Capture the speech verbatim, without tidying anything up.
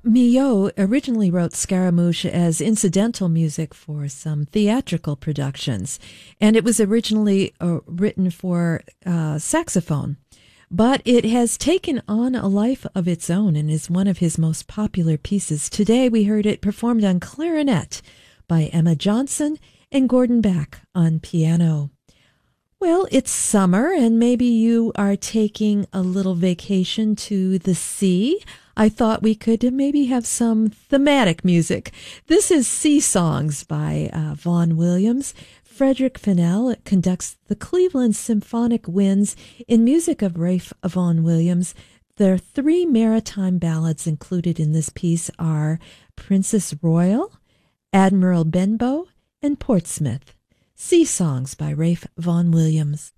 Milhaud originally wrote Scaramouche as incidental music for some theatrical productions, and it was originally uh, written for uh, saxophone. But it has taken on a life of its own and is one of his most popular pieces. Today we heard it performed on clarinet by Emma Johnson and Gordon Beck on piano. Well, it's summer and maybe you are taking a little vacation to the sea. I thought we could maybe have some thematic music. This is Sea Songs by uh, Vaughan Williams. Frederick Fennell conducts the Cleveland Symphonic Winds in music of Ralph Vaughan Williams. The three maritime ballads included in this piece are Princess Royal, Admiral Benbow, and Portsmouth. Sea Songs by Ralph Vaughan Williams.